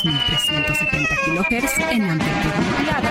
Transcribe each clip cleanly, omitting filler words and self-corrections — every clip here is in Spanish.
2370 kHz en amplitud modulada.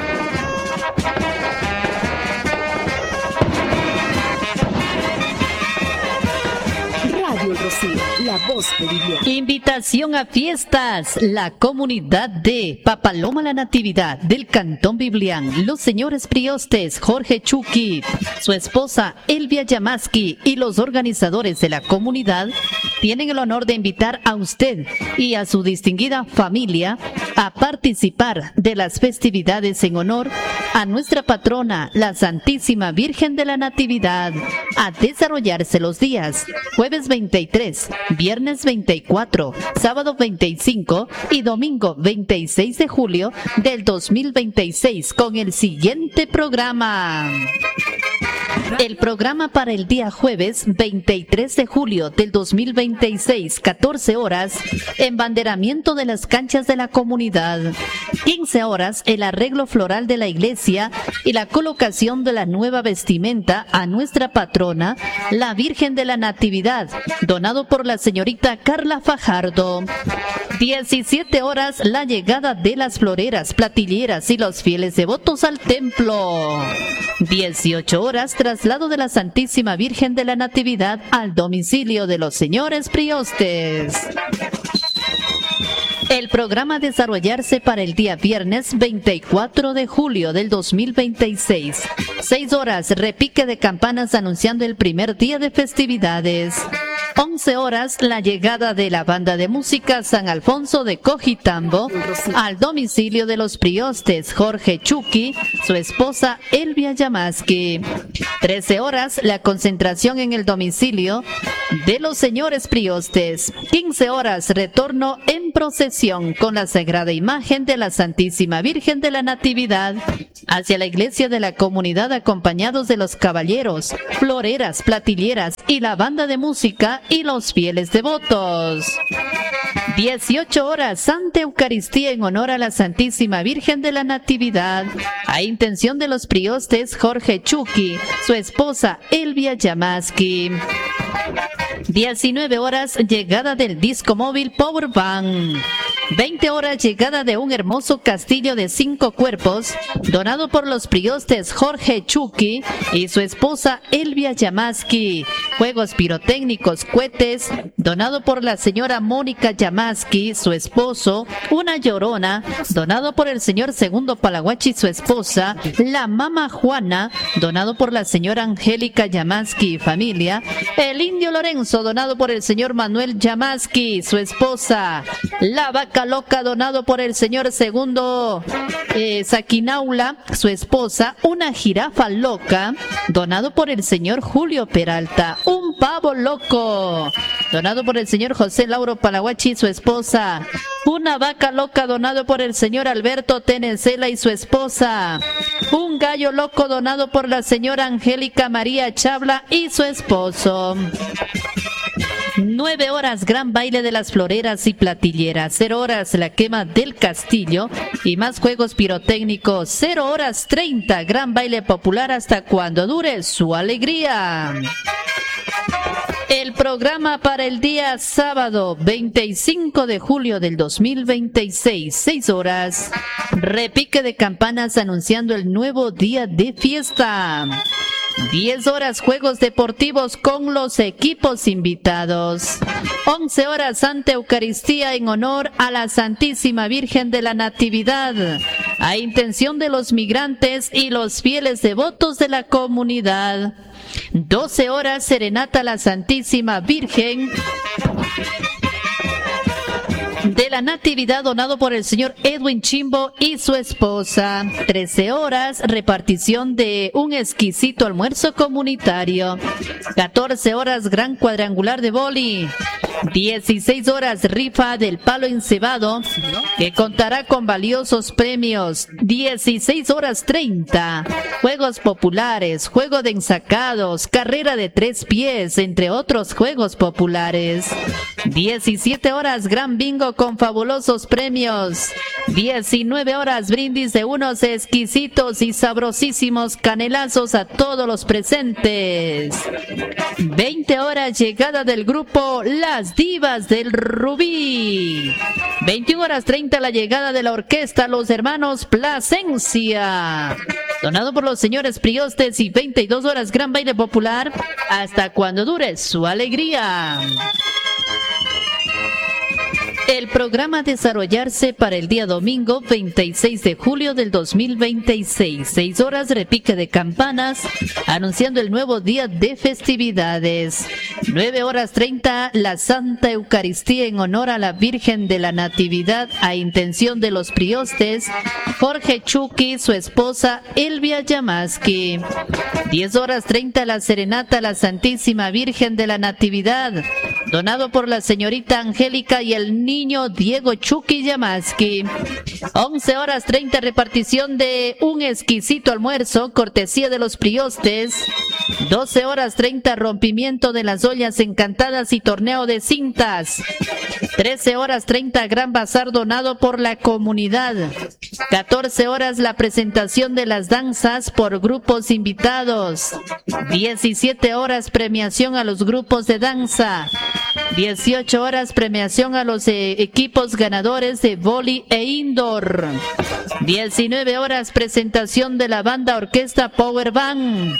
Radio El Rocío, la voz de Viviana. Invitación a fiestas. La comunidad de Papaloma La Natividad del Cantón Biblián, los señores priostes Jorge Chucky, su esposa Elvia Yamaski y los organizadores de la comunidad tienen el honor de invitar a usted y a su distinguida familia a participar de las festividades en honor a nuestra patrona, la Santísima Virgen de la Natividad, a desarrollarse los días jueves 23, viernes 24, sábado 25 y domingo 26 de julio del 2026 con el siguiente programa. El programa para el día jueves 23 de julio del 2026, 14 horas, embanderamiento de las canchas de la comunidad. 15 horas, el arreglo floral de la iglesia y la colocación de la nueva vestimenta a nuestra patrona, la Virgen de la Natividad, donado por la señorita Carla Fajardo. 17 horas, la llegada de las floreras, platilleras y los fieles devotos al templo. 18 horas, traslado de la Santísima Virgen de la Natividad al domicilio de los señores priostes. El programa a desarrollarse para el día viernes 24 de julio del 2026. 6 horas, repique de campanas anunciando el primer día de festividades. 11 horas, la llegada de la banda de música San Alfonso de Cojitambo al domicilio de los priostes Jorge Chucky, su esposa Elvia Yamaski. 13 horas, la concentración en el domicilio de los señores priostes. 15 horas, retorno en procesión con la sagrada imagen de la Santísima Virgen de la Natividad hacia la iglesia de la comunidad acompañados de los caballeros, floreras, platilleras y la banda de música y los fieles devotos. 18 horas, Santa Eucaristía en honor a la Santísima Virgen de la Natividad, a intención de los priostes Jorge Chucky, su esposa Elvia Yamaski. 19 horas, llegada del disco móvil Power Band. 20 horas, llegada de un hermoso castillo de 5 cuerpos, donado por los priostes Jorge Chucky y su esposa Elvia Yamaski. Juegos pirotécnicos, cohetes, donado por la señora Mónica Yamaski, su esposo. Una llorona, donado por el señor Segundo Palaguachi y su esposa. La Mama Juana, donado por la señora Angélica Yamaski y familia. El Indio Lorenzo, donado por el señor Manuel Yamaski, su esposa. La Vaca Loca, donado por el señor Segundo Saquinaula, su esposa. Una jirafa loca, donado por el señor Julio Peralta. Un pavo loco, donado por el señor José Lauro Palaguachi y su esposa. Una vaca loca, donado por el señor Alberto Tenecela y su esposa. Un gallo loco, donado por la señora Angélica María Chabla y su esposo. 9 horas, gran baile de las floreras y platilleras. 0 horas, la quema del castillo y más juegos pirotécnicos. 0 horas 30, gran baile popular hasta cuando dure su alegría. El programa para el día sábado 25 de julio del 2026, 6 horas. Repique de campanas anunciando el nuevo día de fiesta. 10 horas, juegos deportivos con los equipos invitados. 11 horas, Santa Eucaristía en honor a la Santísima Virgen de la Natividad, a intención de los migrantes y los fieles devotos de la comunidad. 12 horas, serenata a la Santísima Virgen de la Natividad, donado por el señor Edwin Chimbo y su esposa. 13 horas, repartición de un exquisito almuerzo comunitario. 14 horas, gran cuadrangular de boli. 16 horas, rifa del palo encebado, que contará con valiosos premios. 16 horas 30, juegos populares, juego de ensacados, carrera de 3 pies, entre otros juegos populares. 17 horas, gran bingo con fabulosos premios. 19 horas, brindis de unos exquisitos y sabrosísimos canelazos a todos los presentes. 20 horas, llegada del grupo Las las divas del Rubí. 21:30 la llegada de la orquesta Los Hermanos Plasencia, donado por los señores Priostes, y 22 horas gran baile popular hasta cuando dure su alegría. El programa a desarrollarse para el día domingo 26 de julio del 2026, 6 horas repique de campanas, anunciando el nuevo día de festividades. 9:30 la Santa Eucaristía en honor a la Virgen de la Natividad a intención de los Priostes, Jorge Chucky, su esposa Elvia Yamaski. 10:30 la serenata a la Santísima Virgen de la Natividad, donado por la señorita Angélica y el niño Diego Chucky Yamaski. 11:30 repartición de un exquisito almuerzo, cortesía de los Priostes. 12:30 rompimiento de las ollas encantadas y torneo de cintas. 13:30 gran bazar donado por la comunidad. 14 horas la presentación de las danzas por grupos invitados. 17 horas premiación a los grupos de danza. 18 horas premiación a los equipos ganadores de vóley e indoor. 19 horas presentación de la banda orquesta Power Band.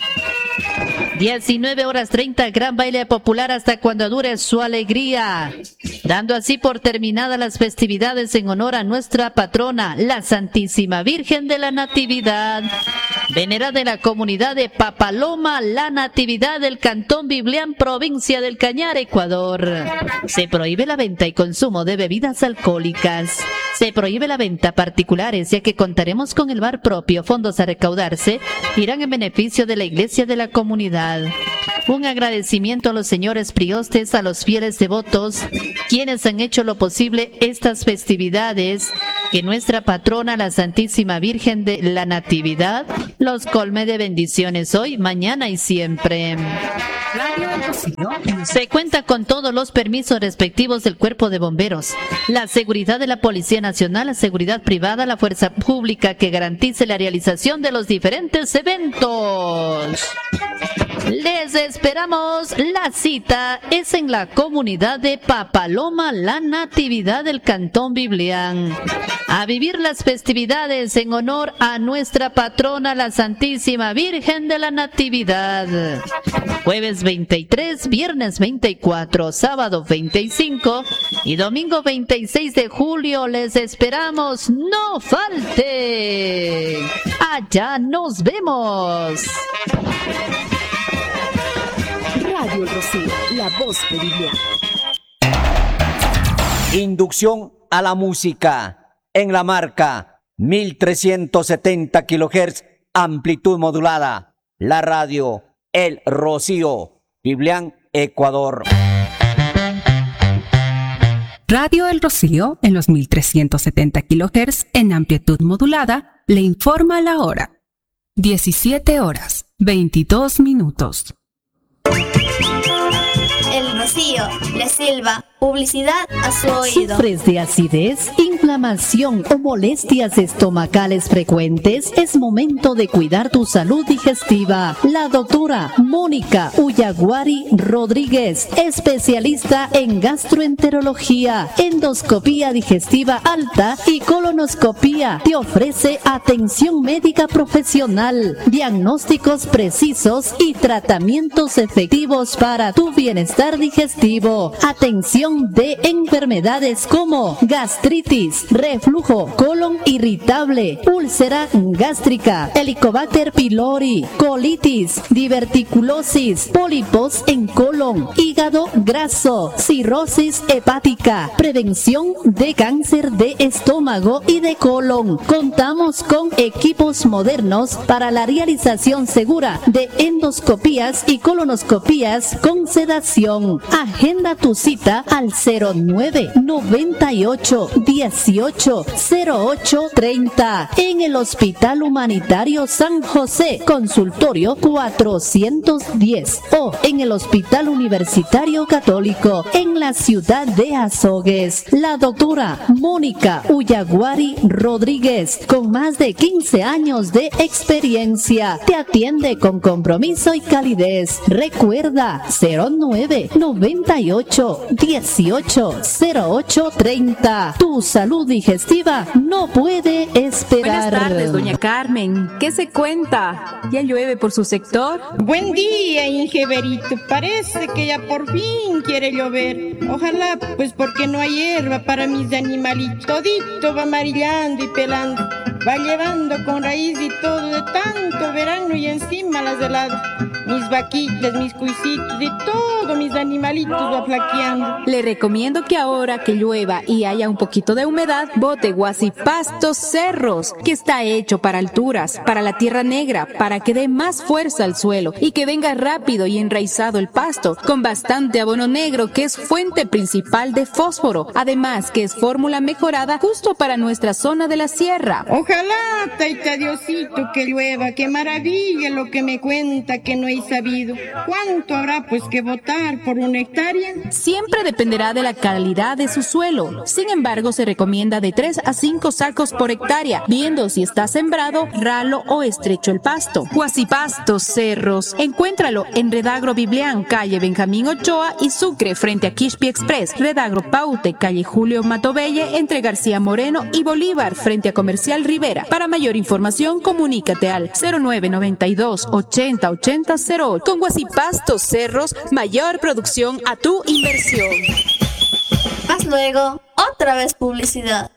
19:30 gran baile popular hasta cuando dure su alegría, dando así por terminadas las festividades en honor a nuestra patrona, la Santísima Virgen de la Natividad, venerada en la comunidad de Papaloma la Natividad del Cantón Biblián, provincia del Cañar, Ecuador. Se prohíbe la venta y consumo de bebidas alcohólicas. Se prohíbe la venta a particulares, ya que contaremos con el bar propio. Fondos a recaudarse irán en beneficio de la iglesia de la comunidad. Un agradecimiento a los señores Priostes, a los fieles devotos, quienes han hecho lo posible estas festividades. Que nuestra patrona, la Santísima Virgen de la Natividad, los colme de bendiciones hoy, mañana y siempre. Se cuenta con todos los permisos respectivos del Cuerpo de Bomberos, la seguridad de la Policía Nacional, la seguridad privada, la fuerza pública que garantice la realización de los diferentes eventos. Les esperamos. La cita es en la comunidad de Papaloma la Natividad del Cantón Biblián. A vivir las festividades en honor a nuestra patrona, la Santísima Virgen de la Natividad. Jueves 23, viernes 24, sábado 25 y domingo 26 de julio. Les esperamos. ¡No falte! Allá nos vemos. Radio El Rocío, la voz meridiana. Inducción a la música en la marca 1370 kHz, amplitud modulada. La radio El Rocío, Biblián, Ecuador. Radio El Rocío en los 1370 kHz en amplitud modulada le informa la hora. 17:22. El Rocío le silba publicidad a su oído. ¿Sufres de acidez, inflamación o molestias estomacales frecuentes? Es momento de cuidar tu salud digestiva. La doctora Mónica Uyaguari Rodríguez, especialista en gastroenterología, endoscopía digestiva alta y colonoscopía, te ofrece atención médica profesional, diagnósticos precisos y tratamientos efectivos para tu bienestar digestivo. Atención de enfermedades como gastritis, reflujo, colon irritable, úlcera gástrica, Helicobacter pylori, colitis, diverticulosis, pólipos en colon, hígado graso, cirrosis hepática, prevención de cáncer de estómago y de colon. Contamos con equipos modernos para la realización segura de endoscopías y colonoscopías con sedación. Agenda tu cita al 0998-180830 en el Hospital Humanitario San José, consultorio 410, o en el Hospital Universitario Católico en la ciudad de Azogues. La doctora Mónica Uyaguari Rodríguez, con más de 15 años de experiencia, te atiende con compromiso y calidez. Recuerda 0998-18 180830. Tu salud digestiva no puede esperar. Buenas tardes, doña Carmen. ¿Qué se cuenta? ¿Ya llueve por su sector? Buen día, Ingeberito. Parece que ya por fin quiere llover. Ojalá, pues porque no hay hierba para mis animalitos. Todito va amarillando y pelando. Va llevando con raíz y todo de tanto verano y encima las heladas. Mis vaquitas, mis cuisitos y todo mis animalitos va flaqueando. Le recomiendo que ahora que llueva y haya un poquito de humedad, bote Guasipastos Cerros, que está hecho para alturas, para la tierra negra, para que dé más fuerza al suelo y que venga rápido y enraizado el pasto, con bastante abono negro que es fuente principal de fósforo, además que es fórmula mejorada justo para nuestra zona de la sierra. Ojalá, taita Diosito, que llueva. Qué maravilla lo que me cuenta que no he sabido. ¿Cuánto habrá pues que botar por una hectárea? Siempre dependerá de la calidad de su suelo. Sin embargo, se recomienda de 3 a 5 sacos por hectárea, viendo si está sembrado, ralo o estrecho el pasto. Guasipastos Cerros. Encuéntralo en Redagro Biblián, calle Benjamín Ochoa y Sucre, frente a Quixpi Express. Redagro Paute, calle Julio Matobelle, entre García Moreno y Bolívar, frente a Comercial Rivera. Para mayor información, comunícate al 0992 80 80 08. Con Guasipastos Cerros, mayor producción a tu inversión. Más luego, otra vez publicidad.